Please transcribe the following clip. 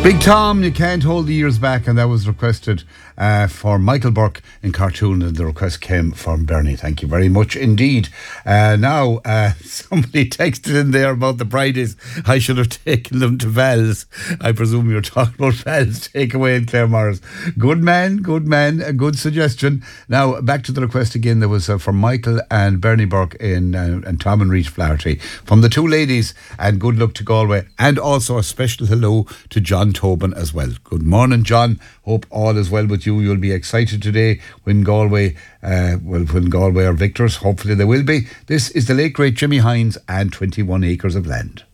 Big Tom, you can't hold the years back, and that was requested for Michael Burke in Cartoon, and the request came from Bernie. Thank you very much indeed. Now, somebody texted in there about the Fridays. I should have taken them to Val's. I presume you're talking about Val's takeaway in Claremorris. Good man, a good suggestion. Now, back to the request again. There was from Michael and Bernie Burke and Tom and Reach Flaherty. From the two ladies, and good luck to Galway, and also a special hello to John Tobin as well. Good morning, John. Hope all is well with you. You'll be excited today when Galway are victors. Hopefully they will be. This is the late great Jimmy Hines and 21 Acres of Land.